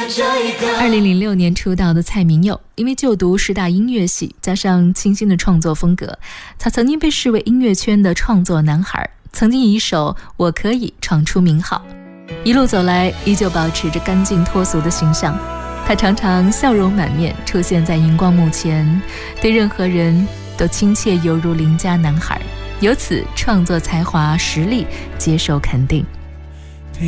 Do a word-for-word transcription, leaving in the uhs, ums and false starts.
二零零六年出道的蔡明佑，因为就读师大音乐系，加上清新的创作风格，他曾经被视为音乐圈的创作男孩，曾经以一首《我可以》闯出名号。一路走来，依旧保持着干净脱俗的形象。他常常笑容满面出现在荧光幕前，对任何人都亲切犹如邻家男孩，由此创作才华实力接受肯定。